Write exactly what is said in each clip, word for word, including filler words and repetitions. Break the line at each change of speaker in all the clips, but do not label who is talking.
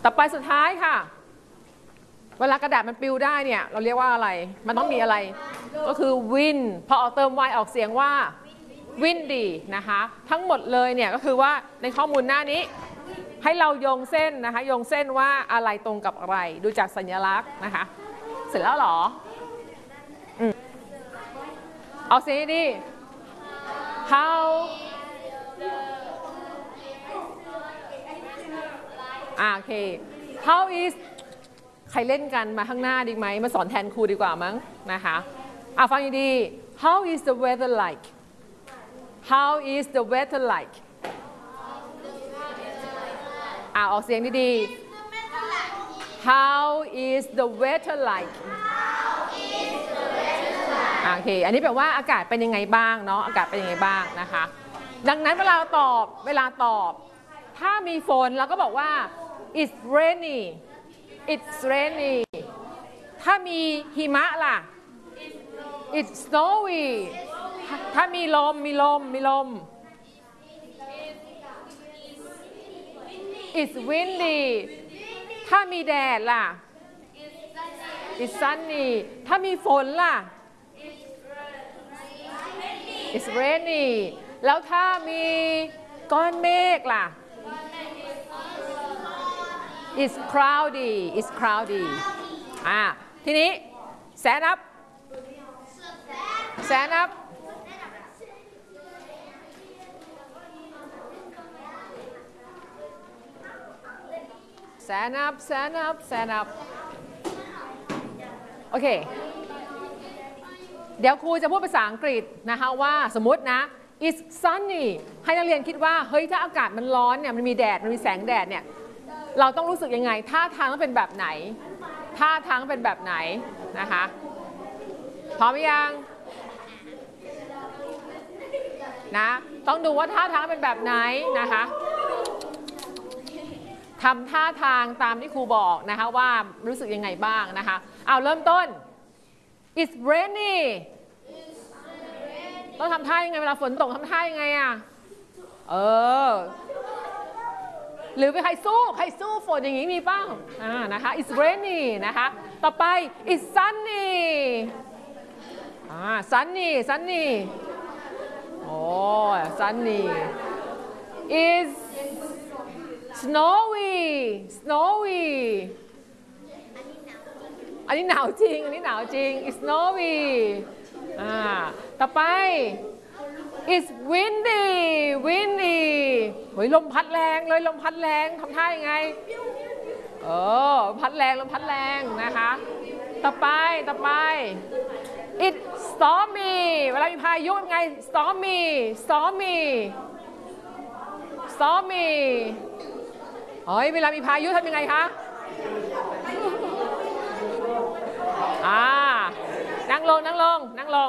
ต่อไปสุดท้ายค่ะเวลากระดาษมันปลิวได้เนี่ยเราเรียกว่าอะไรมันต้องมีอะไรก็คือ wind พอออกเติม y ออกเสียงว่า windy นะคะทั้งหมดเลยเนี่ยก็คือว่าในข้อมูลหน้านี้ให้เราโยงเส้นนะคะโยงเส้นว่าอะไรตรงกับอะไรดูจากสัญลักษณ์นะคะเสร็จแล้วหรออืมเอาเสียงดี how อ่าโอเค how is ใครเล่นกันมาข้างหน้าดีไหมมาสอนแทนครูดีกว่ามั้งนะคะอ่ะฟังดี how is the weather like how is the weather like อ่ะออกเสียงดีๆ how is the weather like โอเคอันนี้แปลว่าอากาศเป็นยังไงบ้างเนาะอากาศเป็นยังไงบ้างนะคะดังนั้นเวลาตอบเวลาตอบถ้ามีฝนเราก็บอกว่า it's rainy it's rainy ถ้ามีหิมะล่ะ it's snowy ถ้ามีลมมีลมมีลม it's windy ถ้ามีแดดล่ะ it's sunny ถ้ามีฝนล่ะ it's rainy แล้วถ้ามีก้อนเมฆล่ะ it's cloudy it's cloudy อ่าทีนี้ stand up stand up stand up stand up stand up โอเคเดี๋ยวครูจะพูดภาษาอังกฤษนะคะว่าสมมตินะ it's sunny ให้นักเรียนคิดว่าเฮ้ยถ้าอากาศมันร้อนเนี่ยมันมีแดดมันมีแสงแดดเนี่ยเราต้องรู้สึกยังไงท่าทางต้องเป็นแบบไหนท่าทางเป็นแบบไหนนะคะพร้อมยังนะต้องดูว่าท่าทางเป็นแบบไหนนะคะทำท่าทางตามที่ครูบอกนะคะว่ารู้สึกยังไงบ้างนะคะเอาเริ่มต้น it's rainy ต้องทำท่ายังไงเวลาฝนตกทำท่ายังไงอ่ะเออหรือไปใครสู้ใครสู้ฝนอย่างนี้มีบ้างอ่านะคะ it's rainy นะคะต่อไป it's sunny อ่า sunny sunny โอ้ sunny is snowy snowy อันนี้หนาวจริงอันนี้หนาวจริง it's snowy อ่าต่อไป it's windy windy เฮ้ยลมพัดแรงเลยลมพัดแรงทำท่ายังไงเออพัดแรงลมพัดแรงนะคะต่อไปต่อไป it's stormy เวลามีพายุยังไง stormy stormy stormy เฮ้ยเวลามีพายุทำยังไงคะอ่านั่งลงนั่งลงนั่งลง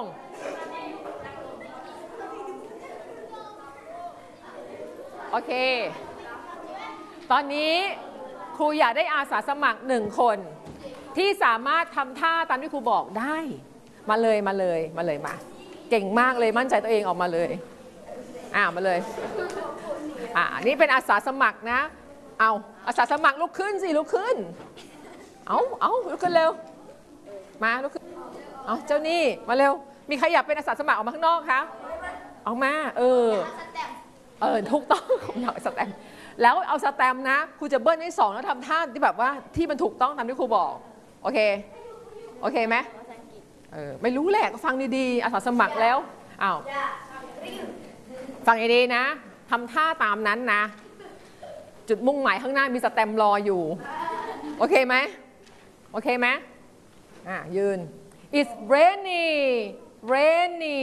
โอเคตอนนี้ครูอยากได้อาสาสมัครหนึ่งคนที่สามารถทำท่าตามที่ครูบอกได้มาเลยมาเลยมาเลยมาเก่งมากเลยมั่นใจตัวเองออกมาเลยอ่ามาเลยอ่านี่เป็นอาสาสมัครนะเอาอาสาสมัครลุกขึ้นสิลุกขึ้นเอาเอาลุกขึ้นเร็วมาลุกขึ้นเอาเจ้านี่มาเร็วมีใครอยากเป็นอาสาสมัครออกมาข้างนอกคะออกมาเออเออถูกต้องผมอยากสแตมป์แล้วเอาสแตมป์นะครูจะเบิ้ลให้สองแล้วทำท่าที่แบบว่าที่มันถูกต้องตามที่ครูบอกโอเคโอเคไหมเออไม่รู้แหละก็ฟังดีๆอาสาสมัครแล้วอ้าวฟังดีๆนะทำท่าตามนั้นนะจุดมุ่งหมายข้างหน้ามีสแตมป์รออยู่โอเคไหมโอเคไหมอ่ะยืน it's rainy rainy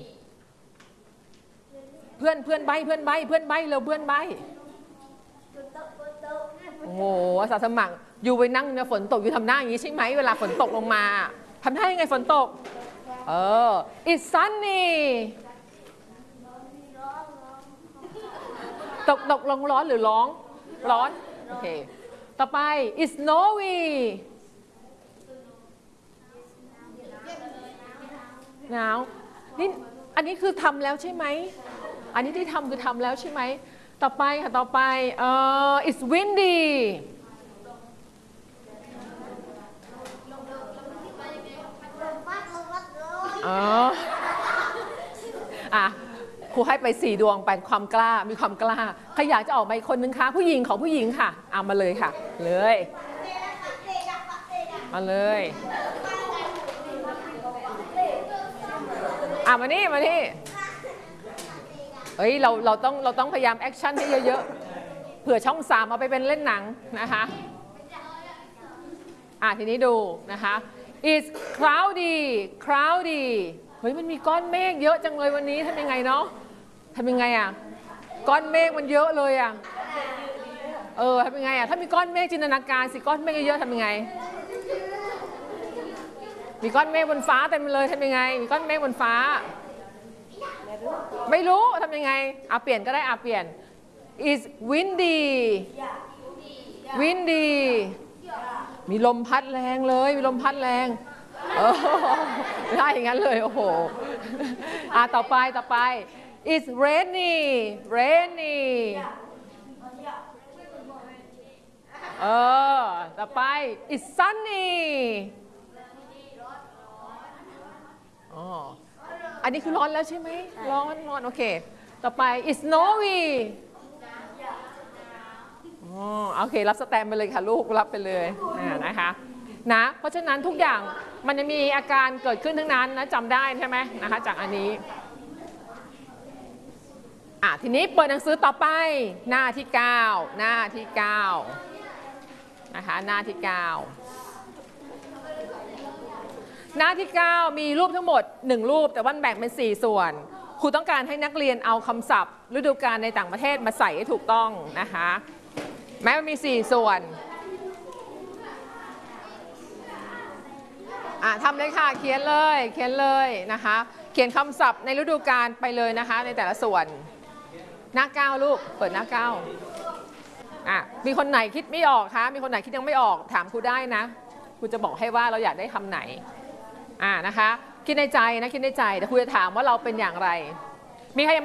เพื่อนเพื่อนใบเพื่อนใบเพื่อนใบเร็วเพื่อนใบโอ้โหอาสาสมัครอยู่ไปนั่งเนี่ยฝนตกอยู่ทำหน้าอย่างนี้ใช่ไหมเวลาฝนตกลงมาทำท่ายังไงฝนตกเออ it's sunny ตกตกลงร้อนหรือร้องร้อนโอเคต่อไป it's snowy หนาวนี่อันนี้คือทำแล้วใช่ไหมอันนี้ที่ทำคือทำแล้วใช่ไหมต่อไปค่ะต่อไปเอ่อ it's windy อ๋ออ่ะครูให้ไปสี่ดวงไปความกล้ามีความกล้าใครอยากจะออกมาอีกคนนึงคะผู้หญิงของผู้หญิงค่ะเอามาเลยค่ะเลยมาเลยอ่ะมานี่มานี่เฮ้ยเราเราต้องเราต้องพยายามแอคชั่นให้เยอะๆเผื่อช่องสามเอาไปเป็นเล่นหนังนะคะอ่ะทีนี้ดูนะคะ it's cloudy cloudy เฮ้ยมันมีก้อนเมฆเยอะจังเลยวันนี้ทำยังไงเนาะทำยังไงอ่ะก้อนเมฆมันเยอะเลยอ่ะเออทำยังไงอ่ะถ้ามีก้อนเมฆจินตนาการสิก้อนเมฆเยอะๆทำยังไงมีก้อนเมฆบนฟ้าเต็มเลยทำยังไงมีก้อนเมฆบนฟ้าไม่รู้ทำยังไงอ่ะเปลี่ยนก็ได้อ่ะเปลี่ยน is windy windy มีลมพัดแรงเลยมีลมพัดแรงเออได้อย่างนั้นเลยโอ้โหอ่ะต่อไปต่อไป it's rainy rainy เออต่อไป it's sunny อ๋ออันนี้คือร้อนแล้วใช่ไหมร้อนร้อนโอเคต่อไป it's snowy อ๋อโอเครับสแตมไปเลยค่ะลูกรับไปเลยนะคะนะเพราะฉะนั้นทุกอย่างมันจะมีอาการเกิดขึ้นทั้งนั้นนะจำได้ใช่ไหมนะคะจากอันนี้อ่ะทีนี้เปิดหนังสือต่อไปหน้าที่เก้าหน้าที่เก้านะคะหน้าที่เก้าหน้าที่เก้ามีรูปทั้งหมดหนึ่งรูปแต่ว่าแบ่งเป็นสี่ส่วนครูต้องการให้นักเรียนเอาคำศัพท์ฤดูกาลในต่างประเทศมาใส่ให้ถูกต้องนะคะแม้มันมีสี่ส่วนอ่ะทำเลยค่ะเขียนเลยเขียนเลยนะคะเขียนคำศัพท์ในฤดูกาลไปเลยนะคะในแต่ละส่วนหน้าเก้าลูกเปิดหน้าเก้าอ่ะมีคนไหนคิดไม่ออกคะมีคนไหนคิดยังไม่ออกถามครูได้นะครูจะบอกให้ว่าเราอยากได้คำไหนอ่ะนะคะคิดในใจนะคิดในใจแต่ครูจะถามว่าเราเป็นอย่างไรมีใคร